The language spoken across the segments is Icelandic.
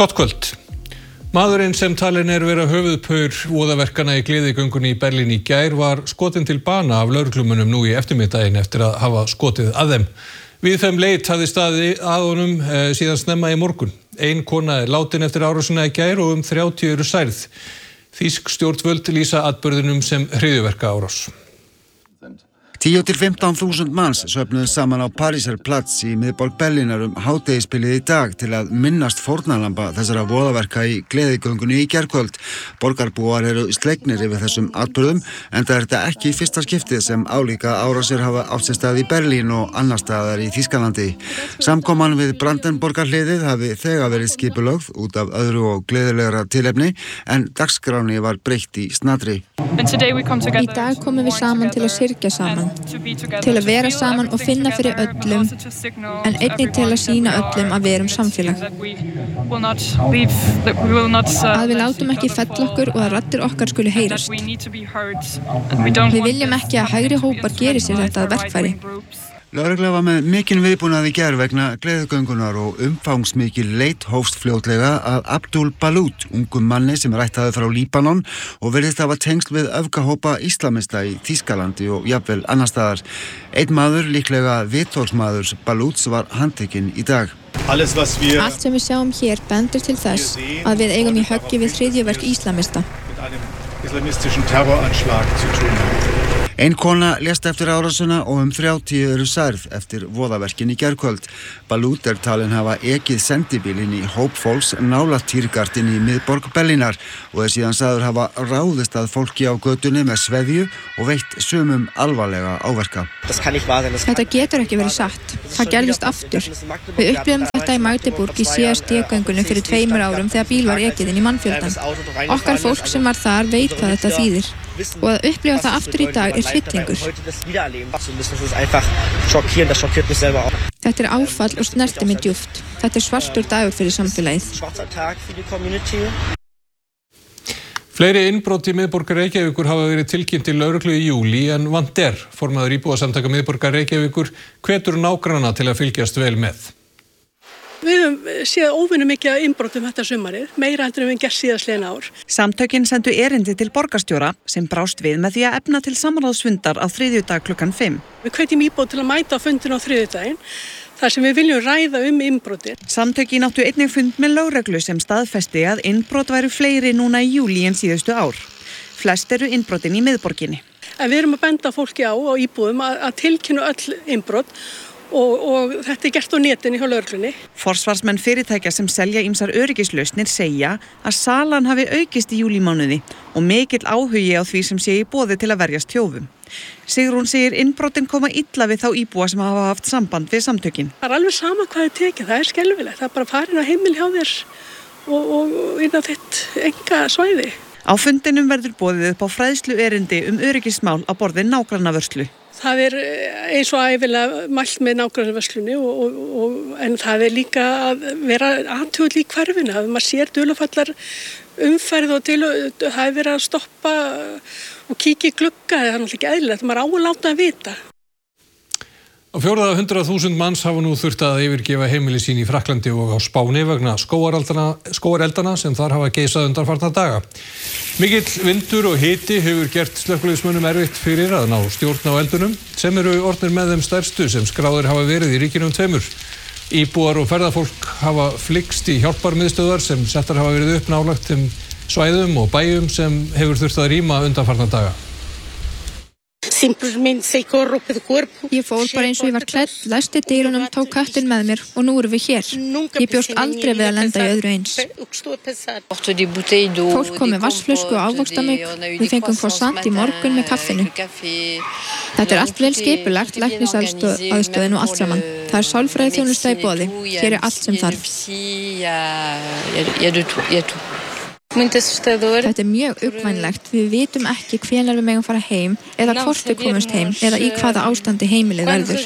Gott kvöld. Maðurinn sem talinn vera höfuðpaur voðaverkana í gleðigöngunni í Berlín í gær var skotinn til bana af lögreglumunum nú í eftirmiddaginn eftir að hafa skotið að þeim. Við þeim leit hafði staðið að honum síðan snemma í morgun. Ein kona látin eftir árásina í gær og 30 eru særð. Þýsk stjórnvöld lýsa atburðinum sem hryðjuverkaárás. 10-15.000 manns söfnuðu saman á Parísarplatz í miðborg Berlínar hádegisbilið í dag til að minnast fórnarlamba þessara voðaverka í gleðigöngunni í gærkvöld. Borgarbúar eru slegnir yfir þessum atburðum, enda þetta ekki í fyrsta skiptið sem álíka árásir hafa átt sér stað í Berlín og annar staðar í Þýskalandi. Samkoman við Brandenborgarhliðið hafi þegar verið skipulögð út af öðru og gleðilegra tilefni, en dagskráni var breytt í snatri. Í dag komum við saman til að syrgja saman. Til að vera saman og finna fyrir öllum, en einnig til að sýna öllum að við erum samfélag. Að við látum ekki fella okkur og að raddir okkar skuli heyrast. Við viljum ekki að hægri hópar geri sér þetta að verkfæri. Lögregla var með mikinn viðbúnað í gær vegna gleðigöngunar og umfangsmikil leit hófst fljótlega að Abdul Balut, ungum manni sem ættaði frá Líbanon og virðist hafa tengsl við öfgahópa íslamista í Þýskalandi og jafnvel annar staðar. Einn maður, líklega vitorðsmaður Baluts, var handtekinn í dag. Allt sem við sjáum hér bendir til þess að við eigum í höggi við hryðjuverk íslamista. Ein kona lést eftir árásina og 30 eru særð eftir voðaverkin í gærkvöld. Balut talinn hafa ekið sendibílinn í hóp fólks nálægt Tiergarten í miðborg Berlínar og síðan sagður hafa ráðist að fólki á götunni með sveðju og veitt sumum alvarlega áverka. Þetta getur ekki verið satt. Það gerðist aftur. Við upplifum þetta í Magdeburg í CSD-göngunni fyrir 2 árum þegar bíl var ekið inn í mannfjöldan. Okkar fólk sem var þar veit hvað þetta þýðir. Og að upplifa það aftur í dag er hryllingur. Þetta er áfall og snerti mig djúpt. Þetta er svartur dagur fyrir samfélagið. Fleiri innbrot í miðborgar Reykjavíkur hafa verið tilkynnt til lögreglu í júlí en vant formaður íbúasamtaka miðborgar Reykjavíkur hvetur nágranna til að fylgjast vel með. Við höfum séð óvenju mikið innbrotum þetta sumarið, meira heldur en við gert síðastliðin ár. Samtökin sendu erindi til borgarstjóra sem brást við með því að efna til samráðsfundar á þriðjudag klukkan 5. Við hvetjum íbúa til að mæta á fundin á þriðjudaginn, þar sem við viljum ræða innbrotin. Samtökin áttu einnig fund með lögreglu sem staðfesti að innbrot væru fleiri núna í júlí en síðustu ár. Flest eru innbrotin í miðborginni. En við erum að benda fólki á íbúum að tilkynna öll innbrot og þetta er gert á netinu hjá lögreglunni. Forsvarsmenn fyrirtækja sem selja ýmsar öryggislausnir segja að salan hafi aukist í júlímánuði og mikill áhugi á því sem sé í boði til að verjast þjófum. Sigrún segir innbrotin koma illa við þá íbúa sem hafa haft samband við samtökin. Það er alveg sama hvað þið tekið, það er skelfilegt. Það er bara farin á heimili hjá þér og inn á þitt enga svæði. Á fundinum verður boðið upp á fræðslu erindi öryggismál á borði nágrannavörslu. Það er eins og ævilega mælt með nágrannavörslunni en það er líka að vera athugul í hverfinu. Maður sér dularfallar umferð og það er verið að stoppa og kíkja í glugga. Það er náttúrulega ekki eðlilegt, maður á að láta að vita. Á 400.000 manns hafa nú þurft að yfirgefa heimili sín í Frakklandi og á Spáni vegna skógareldana sem þar hafa geisað undanfarna daga. Mikill vindur og hiti hefur gert slökkviliðsmönnum erfitt fyrir að ná stjórn á eldunum sem eru orðnir með þeim stærstu sem skráðir hafa verið í ríkjunum 2. Íbúar og ferðafólk hafa flykkst í hjálparmiðstöðvar sem settar hafa verið upp nálægt þeim svæðum og bæjum sem hefur þurft að rýma undanfarna daga. Ég fór bara eins og ég var klædd, læsti dyrunum, tók köttinn með mér og nú erum við hér. Ég bjóst aldrei við að lenda í öðru eins. Fólk kom með vatnsflösku og ávöxta mig. Við fengum croissant í morgun með kaffinu. Þetta er allt vel skipulagt, læknisaðstöðin og allt saman. Það er sálfræðiþjónusta í boði. Hér er allt sem þarf. Þetta er mjög uppvænlegt. Við vitum ekki hvenær við megum fara heim eða hvort við komumst heim eða í hvaða ástandi heimilið verður.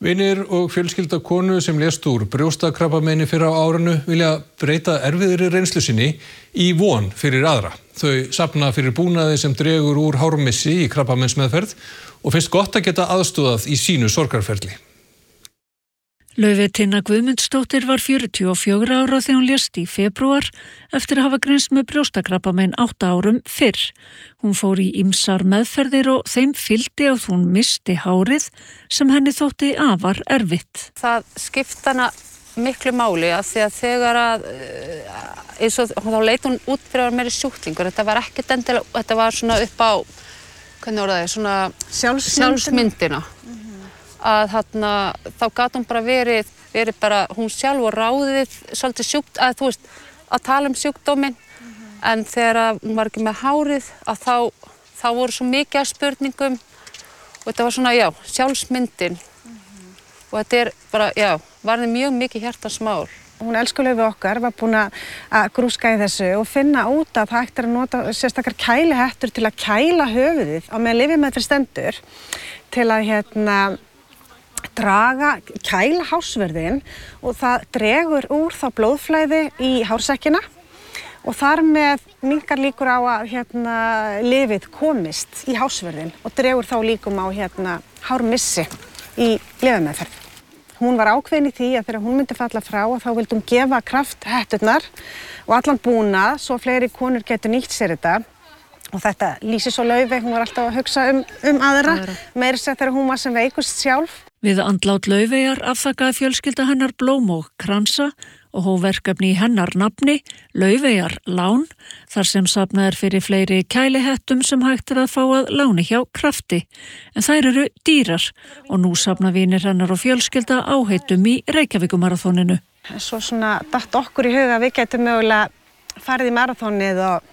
Vinir og fjölskylda konu sem lést úr brjóstakrabbameini fyrr á árinu vilja breyta erfiðri reynslu sinni í von fyrir aðra. Þau safna fyrir búnaði sem dregur úr hármissi í krabbameinsmeðferð og finnst gott að geta aðstoðað í sínu sorgarferli. Laufey Tinna Guðmundsdóttir var 44 ára þegar hún lést í febrúar eftir að hafa greinst með brjóstakrabbamein 8 árum fyrr. Hún fór í ýmsar meðferðir og þeim fylgdi að hún missti hárið sem henni þótti afar erfitt. Það skipti hana miklu máli að því að þegar að eins og þá leit hún út fyrir að vera meiri sjúklingur. Þetta var ekkert endilega, þetta var svona upp á, hvernig orðaði, svona sjálfsmyndina. Að þá gat hún bara verið bara hún sjálf og ráðið svolítið sjúkt, að þú veist, að tala um sjúkdóminn, en þegar hún var ekki með hárið, að þá voru svo mikið af spurningum og þetta var svona, sjálfsmyndin og þetta bara, varði mjög mikið hjartans mál. Hún elskulega okkar var búin að grúska í þessu og finna út að það hægt að nota sérstakar kælihettur til að kæla höfuðið á meðan lyfjameðferð stendur til að kæla hársverðin og það dregur úr þá blóðflæði í hársekkina og þar með minnkar líkur á að lyfið komist í hársverðin og dregur þá líkum á hármissi í lyfjameðferð. Hún var ákveðin í því að þegar hún myndi falla frá þá vildi hún gefa krafthetturnar og allan búnað svo fleiri konur getur nýtt sér þetta. Og þetta lýsir svo Laufey, hún var alltaf að hugsa aðra, meira sér þegar hún var sem veikust sjálf. Við andlát Laufeyjar afþakkaði fjölskylda hennar blóm og kransa og hóf verkefni í hennar nafni, Laufeyjar lán, þar sem safnað fyrir fleiri kælihettum sem hægt að fá að láni hjá Krafti. En þær eru dýrar og nú safna vinir hennar og fjölskylda áheitum í Reykjavíkumaraþoninu. Svo svona datt okkur í huga að við getum mögulega farið í maraþonið og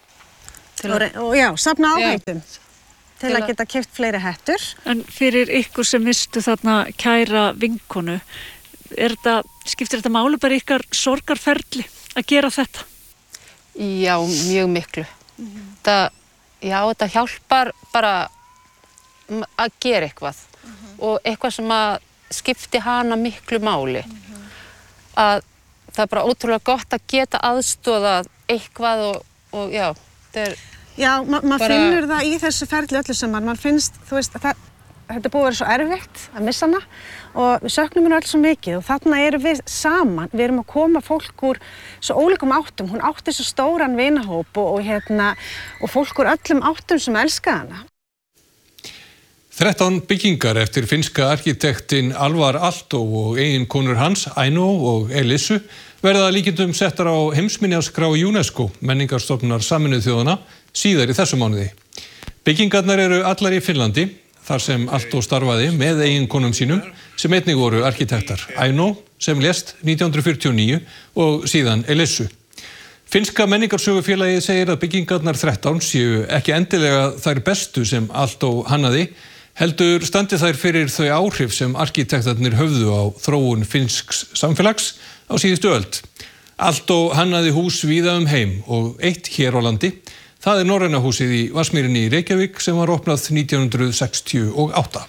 safna áheitum til að geta keypt fleiri hettur. En fyrir ykkur sem mistu þarna kæra vinkonu, skiptir þetta máli bara ykkar sorgarferli að gera þetta? Já, mjög miklu. Þetta hjálpar bara að gera eitthvað og eitthvað sem að skipti hana miklu máli. Að það er bara ótrúlega gott að geta aðstoðað eitthvað og þetta er maður finnur það í þessu ferli öllu saman. Man finnst, þú veist, þetta er búið að vera svo erfitt að missa hana og við söknum henni öll svo mikið og þarna erum við saman. Við erum að koma fólk úr svo ólíkum áttum. Hún átti svo stóran vinahóp og fólk úr öllum áttum sem elska hana. 13 byggingar eftir finnska arkitektin Alvar Aalto og eiginkonur hans, Aino og Elissu, verða líkindum settar á heimsminjaskrá UNESCO, menningarstofnunar Sameinuðu þjóðanna, síðar í þessu mánuði. Byggingarnar eru allar í Finnlandi, þar sem Aalto starfaði með eiginkonum sínum, sem einnig voru arkitektar, Aino, sem lést 1949 og síðan Elissu. Finnska menningarsögufélagið segir að byggingarnar 13 séu ekki endilega þær bestu sem Aalto hannaði, heldur standi þær fyrir þau áhrif sem arkitektarnir höfðu á þróun finnsks samfélags á síðustu öld. Aalto hannaði hús víða heim og eitt hér á landi. Það er Norræna húsið í Vatnsmýrinni í Reykjavík sem var opnað 1968.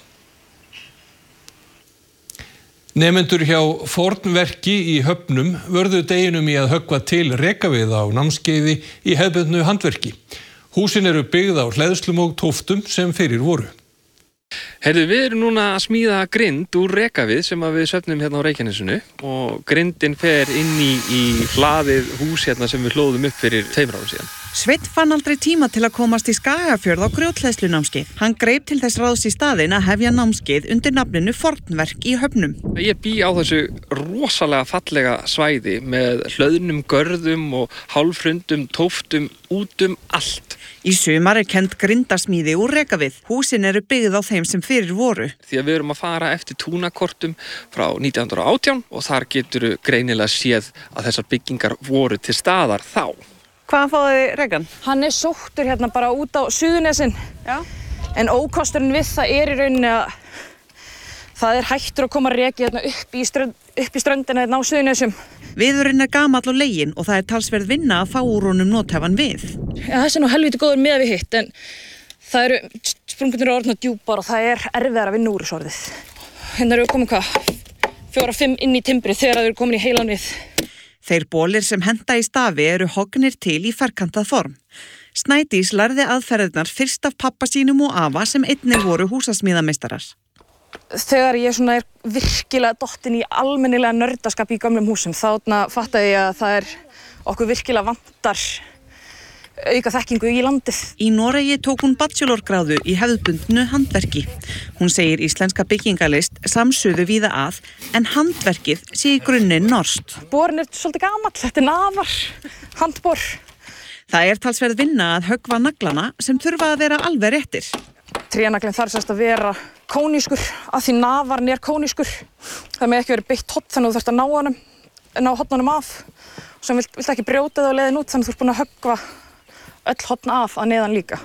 Nemendur hjá Fornverki í Höfnum vörðu deginum í að höggva til rekavið á námskeiði í hefðbundnu handverki. Húsin eru byggð á hleðslum og tóftum sem fyrir voru. Við erum núna að smíða grind úr rekavið sem við söfnum hérna á Reykjanesinu og grindin fer inn í hlaðið hús hérna sem við hlóðum upp fyrir 2 árum síðan. Sveinn fann aldrei tíma til að komast í Skagafjörð á grjóthleðslunámskeið. Hann greip til þess ráðs í staðinn að hefja námskeið undir nafninu Fornverk í Höfnum. Ég bý á þessu rosalega fallega svæði með hlöðnum görðum og hálfrundum tóftum út allt. Í sumar er kennd grindasmíði úr rekavið. Húsin eru byggð á þeim sem fyrir voru. Því að við erum að fara eftir túnakortum frá 1918 og þar getur greinilega séð að þessar byggingar voru til staðar þá. Hvaðan fáið þið rekan? Hann er sóttur hérna bara út á Suðurnesin. Já. En ókosturinn við það er í rauninni að það er hættur að koma reki hérna upp í ströndina hérna á Suðurnesjum. Viðurinn er gamall og leginn og það er talsverð vinna að fá úr honum nothæfan við. Já, þessi er nú helviti góður miðað við hitt, en það eru sprungurnar orðnar djúpar og það er erfiðara að vinna úr þessu orðið. hérna eru komin 4-5 inn í timbrið þegar þau eru komin í heilan við. Þeir bolir sem henta í stafi eru hognir til í ferkantað form. Snædís lærði aðferðirnar fyrst af pappa sínum og afa sem einnig voru húsasmíðameistarar. Þegar ég er virkilega dottin í almennilega nördaskap í gömlum húsum, þá fattaði ég að það okkur virkilega vantar auka þekkingu í landið. Í Noregi tók hún bachelorgráðu í hefðbundnu handverki. Hún segir íslenska byggingalist samsuðu víða að, en handverkið sé í grunninn norskt. Borin svolítið gamall, þetta nafar, handbor. Það talsverð vinna að höggva naglana sem þurfa að vera alveg réttir. Trénaglinn þarf sérst að vera kónískur, að því nafarn kónískur. Það með ekki verið beitt hotn, þannig að þú þarft að ná hotnunum af. Sem vilt ekki brjóta það á leiðin út, þannig að þú ert búin að höggva öll hotn af að neðan líka.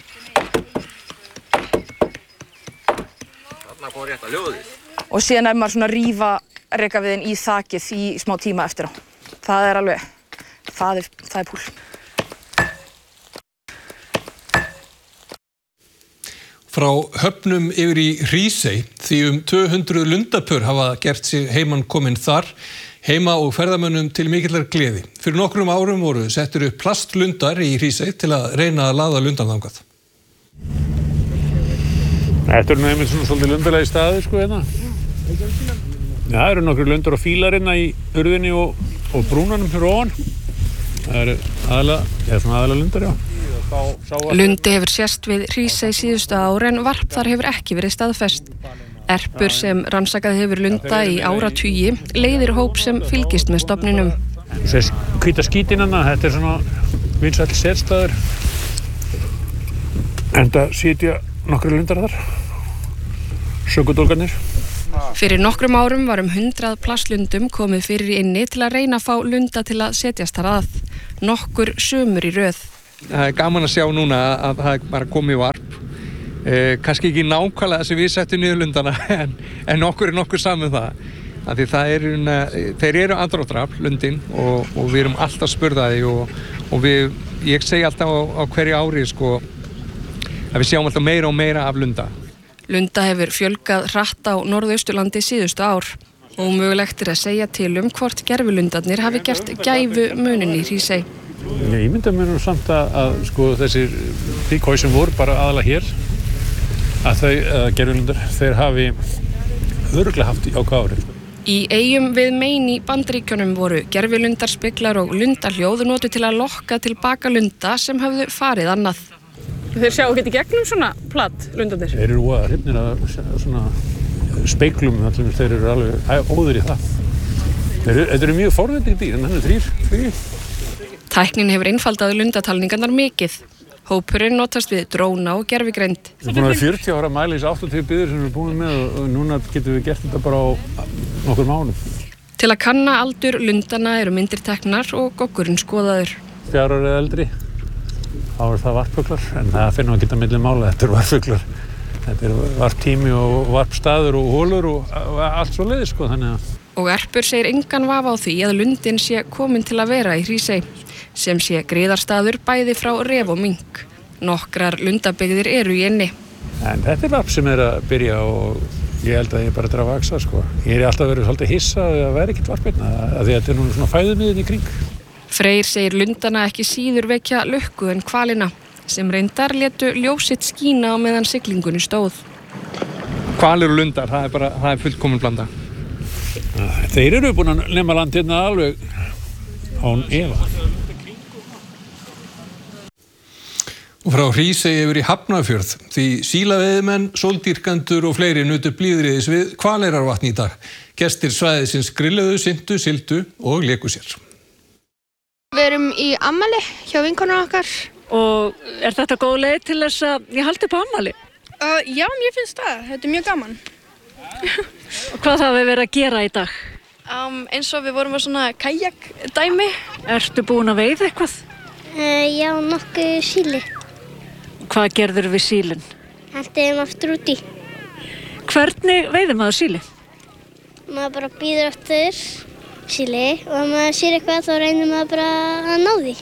Þarna kom rétt að ljóðið. Og síðan maður svona rífa rekaviðinn í þakið í smá tíma eftir á. Það alveg, það púl. Frá Höfnum yfir í Hrísey, því 200 lundapör hafa gert sig heiman komin þar, heima og ferðamönnum til mikillar gleði. Fyrir nokkrum árum voru settir upp plastlundar í Hrísey til að reyna að laða lundan þangað. Þetta nú einmitt svona svolítið lundarlegi staði, hérna. Já, það eru nokkru lundar og fílar hérna í urðinni og brúnanum fyrir ofan. Það eru aðalega lundar, já. Lundi hefur sést við Hrísey síðustu ár en varp þar hefur ekki verið staðfest. Erpur sem rannsakað hefur lunda í áratugi leiðir hóp sem fylgist með stofninum. Þessi hvíta skítin hérna, þetta svona vinsæll setstaður. Enda sitja nokkru lundar þar, sökudólgarnir. Fyrir nokkrum árum var 100 plastlundum komið fyrir inni til að reyna að fá lunda til að setjast þar að. Nokkur sumur í röð. Það gaman að sjá núna að það bara komið varp. Kannski ekki nákvæmlega sem við settum niður lundana en okkur saman það. Því þeir eru andráttarafl, lundin, og við erum alltaf spurðaði og ég segi alltaf á hverju ári að við sjáum alltaf meira og meira af lunda. Lunda hefur fjölgað hratt á Norðausturlandi síðustu ár og mögulegt að segja til hvort gervilundarnir hafi gert gæfu munin í Hrísey. Ég mynda mér nú samt að þessir díkói sem voru bara aðalega hér, að gervilundar, þeir hafi örugglega haft á hvað ári. Í eyjum við Maine í Bandaríkjunum voru gervilundar, speglar og lundahljóð notuð til að lokka tilbaka lunda sem hafðu farið annað. Þeir sjá ekki í gegnum svona platt lundarnir? Þeir eru hrifnir að svona speglum, þeir eru alveg óður í það. Þetta eru mjög forvitnir dýr, en hann er þrír. Tæknin hefur einfaldað lundatalningarnar mikið. Hópurinn notast við dróna og gervigreind. Við erum búin að 40 ára mæla í 80 byggðir sem við erum búin með og núna getum við gert þetta bara á nokkur mánuð. Til að kanna aldur lundana eru myndir teknar og goggurinn skoðaður. 4 ára eða eldri, þá það varpfuglar, en það finnum við ekki að milli mála, þetta varpfuglar. Þetta varptími og varpstaður og hólur og allt svo leiðis, þannig að. Og Erpur segir engan vafa á því að lundin sé komin til að vera í Hrísey, sem sé griðarstaður bæði frá ref og mink. Nokkrar lundabyggðir eru í eynni. En þetta varp sem að byrja og ég held að ég bara að vaksa, Ég alltaf verið svolítið hissa að það væri ekkert varpirna, að því að þetta nú svona fæðumiðin í kring. Freyr segir lundana ekki síður vekja lukku en hvalina, sem reyndar létu ljósitt skína á meðan siglingunni stóð. Hvalir og lundar, það er fullkomin blanda. Þeir eru búin að nema land hérna alveg án efa. Og frá Hrísey yfir í Hafnarfjörð, því sílaveiðimenn, sóldýrkendur og fleiri nutu blíðriðis við Hvaleyrarvatn í dag. Gestir svæðisins grilluðu, syntu, sildu og léku sér. Við erum í afmæli hjá vinkonum okkar. Og er þetta góð leið til þess að ég haldi upp á afmæli? Já, mér finnst það. Þetta er mjög gaman. Og hvað það við verið að gera í dag? Eins og við vorum á svona kajakdæmi. Ertu búin að veiða eitthvað? Já, nokkuð síli. Hvað gerður við sílinn? Hentum aftur út í. Hvernig veiðir maður síli? Maður bara bíður eftir síli og ef maður sér eitthvað þá reynir maður bara að ná því.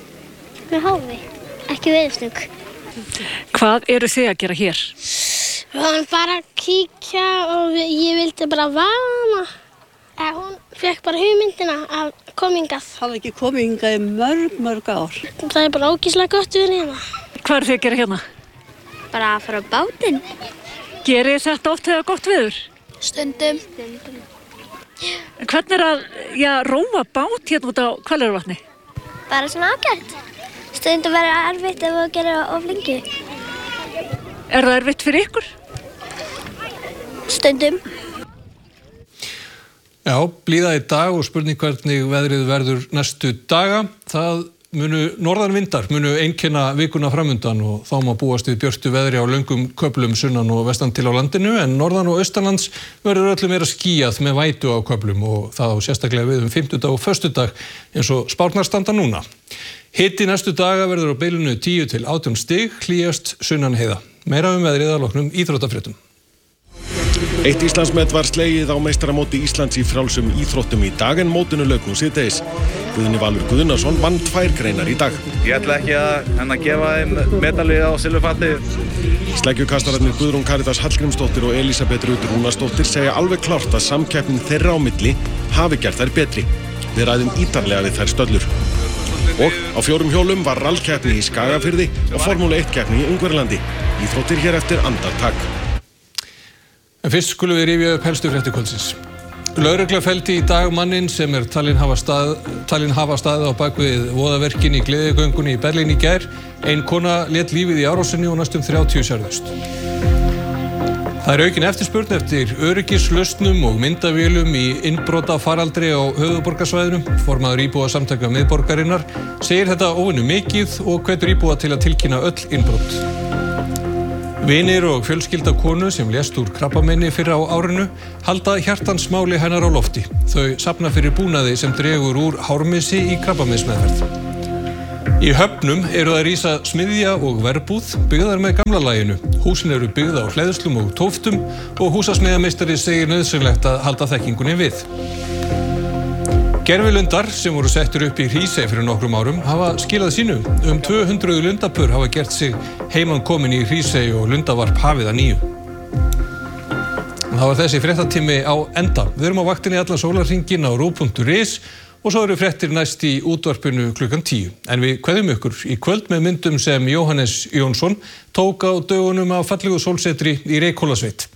Með háfi, ekki veiðstöng. Hvað eru þið að gera hér? Við varum bara að kíkja og ég vildi bara vana. Hún fekk bara hugmyndina að koma hingað. Hafði ekki komið hingað í mörg ár. Það er bara ógeðslega gott við hérna. Hvað eru þið að gera hérna? Bara að fara á bátinn. Gerið þetta oft þegar gott veður? Stundum. Hvernig að róa bát hérna út á Hvaleyrarvatni? Bara svona ágætt. Stundum verður erfitt ef þú gerir of lengi. Er það erfitt fyrir ykkur? Stundum. Já, blíða í dag og spurning hvernig veðrið verður næstu daga. Norðanvindar munu einkenna vikuna framundan og þá má búast við björtu veðri á löngum köflum sunnan og vestan til á landinu en norðan og austanlands verður öllu meira skýjað með vætu á köflum og það á sérstaklega við 50 og föstudag eins og spárnar standa núna. Hiti næstu daga verður á bilinu 10 til 18 stig, hlýjast sunnan heiða. Meira veðrið að loknum íþróttafréttum. Eitt Íslandsmet var slegið á meistaramóti Íslands í frjálsum íþróttum í dag en mótinu lauk nú síðdegis. Guðni Valur Guðnason vann 2 greinar í dag. Ég ætla ekki að gefa þeim medalíu á silfurfati. Sleggjukastararnir Guðrún Karítas Hallgrímsdóttir og Elísabet Rut Rúnarsdóttir segja alveg klárt að samkeppnin þeirra á milli hafi gert þær betri. Við ræðum ítarlega við þær stöllur. Og á 4 hjólum var rallkeppni í Skagafirði og Formúlu 1 keppni í Ungverjalandi. Íþróttir hér eftir andartak. En fyrst skulum við rifja upp helstu fréttir kvöldsins. Lögregla felldi í dag manninn sem talinn hafa staðið á bakvið voðaverkin í gleðigöngunni í Berlín í gær. Ein kona lét lífið í árásinni og næstum 30 særðust. Það er aukin eftirspurn eftir öryggislausnum og myndavélum í innbrotafaraldri á höfuðborgarsvæðinu. Formaður íbúasamtaka miðborgarinnar segir þetta óvenju mikið og hvetur íbúa til að tilkynna öll innbrot. Vinir og fjölskylda konu sem lést úr krabbameini fyrr á árinu halda hjartans máli hennar á lofti. Þau safna fyrir búnaði sem dregur úr hármissi í krabbameinsmeðferð. Í Höfnum eru það rísa smiðja og verbúð byggðar með gamla laginu. Húsin eru byggð á hleðslum og tóftum og húsasmiðjameistari segir nauðsynlegt að halda þekkingunni við. Gervilundar sem voru settur upp í Hrísey fyrir nokkrum árum hafa skilað sínu. 200 lundapör hafa gert sig heimankomin í Hrísey og lundavarp hafið að nýju. Það var þessi fréttatími á enda. Við erum á vaktinni allan sólarhringinn á RÚV.is og svo eru fréttir næst í útvarpinu klukkan 10. En við kveðjum ykkur í kvöld með myndum sem Jóhannes Jónsson tók á dögunum af fallegu sólsetri í Reykhólasveit.